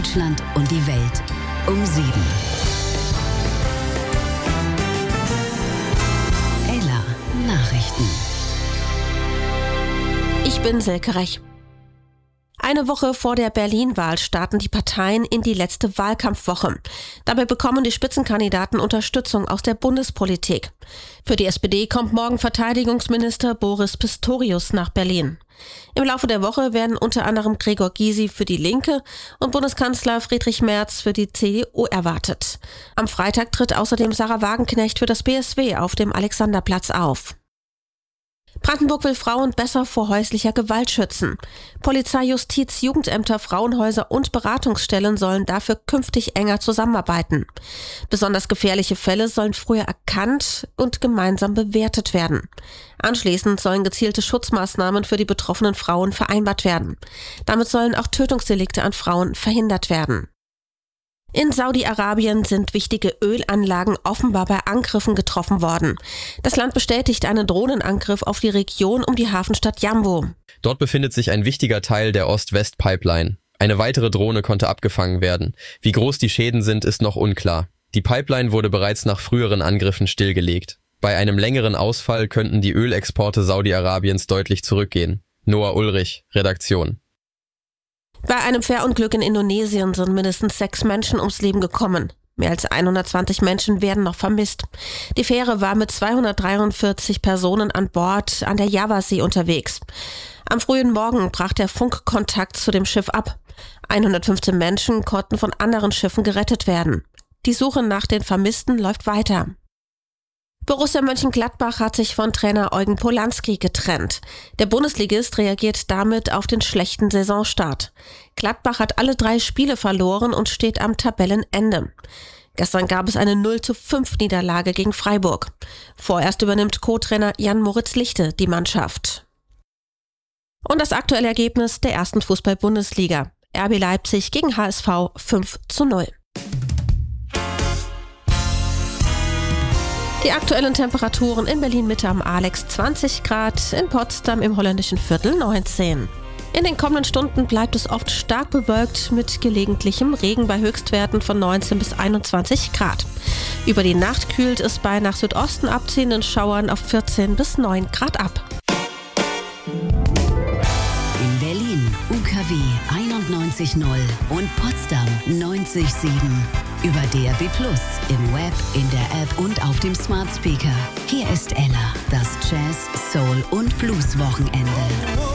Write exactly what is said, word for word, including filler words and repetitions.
Deutschland und die Welt um sieben. Ella Nachrichten. Ich bin Silke Rech. Eine Woche vor der Berlin-Wahl starten die Parteien in die letzte Wahlkampfwoche. Dabei bekommen die Spitzenkandidaten Unterstützung aus der Bundespolitik. Für die S P D kommt morgen Verteidigungsminister Boris Pistorius nach Berlin. Im Laufe der Woche werden unter anderem Gregor Gysi für die Linke und Bundeskanzler Friedrich Merz für die C D U erwartet. Am Freitag tritt außerdem Sarah Wagenknecht für das B S W auf dem Alexanderplatz auf. Brandenburg will Frauen besser vor häuslicher Gewalt schützen. Polizei, Justiz, Jugendämter, Frauenhäuser und Beratungsstellen sollen dafür künftig enger zusammenarbeiten. Besonders gefährliche Fälle sollen früher erkannt und gemeinsam bewertet werden. Anschließend sollen gezielte Schutzmaßnahmen für die betroffenen Frauen vereinbart werden. Damit sollen auch Tötungsdelikte an Frauen verhindert werden. In Saudi-Arabien sind wichtige Ölanlagen offenbar bei Angriffen getroffen worden. Das Land bestätigt einen Drohnenangriff auf die Region um die Hafenstadt Jambo. Dort befindet sich ein wichtiger Teil der Ost-West-Pipeline. Eine weitere Drohne konnte abgefangen werden. Wie groß die Schäden sind, ist noch unklar. Die Pipeline wurde bereits nach früheren Angriffen stillgelegt. Bei einem längeren Ausfall könnten die Ölexporte Saudi-Arabiens deutlich zurückgehen. Noah Ulrich, Redaktion. Bei einem Fährunglück in Indonesien sind mindestens sechs Menschen ums Leben gekommen. Mehr als hundertzwanzig Menschen werden noch vermisst. Die Fähre war mit zweihundertdreiundvierzig Personen an Bord an der Javasee unterwegs. Am frühen Morgen brach der Funkkontakt zu dem Schiff ab. hundertfünfzehn Menschen konnten von anderen Schiffen gerettet werden. Die Suche nach den Vermissten läuft weiter. Borussia Mönchengladbach hat sich von Trainer Eugen Polanski getrennt. Der Bundesligist reagiert damit auf den schlechten Saisonstart. Gladbach hat alle drei Spiele verloren und steht am Tabellenende. Gestern gab es eine null zu fünf Niederlage gegen Freiburg. Vorerst übernimmt Co-Trainer Jan-Moritz Lichte die Mannschaft. Und das aktuelle Ergebnis der ersten Fußball-Bundesliga. R B Leipzig gegen H S V fünf zu null. Die aktuellen Temperaturen in Berlin-Mitte am Alex zwanzig Grad, in Potsdam im holländischen Viertel neunzehn. In den kommenden Stunden bleibt es oft stark bewölkt mit gelegentlichem Regen bei Höchstwerten von neunzehn bis einundzwanzig Grad. Über die Nacht kühlt es bei nach Südosten abziehenden Schauern auf vierzehn bis neun Grad ab. In Berlin U K W einundneunzig null und Potsdam neunzig Komma sieben. Über D A B plus, im Web, in der App und auf dem Smart Speaker. Hier ist Ella, das Jazz, Soul und Blues Wochenende.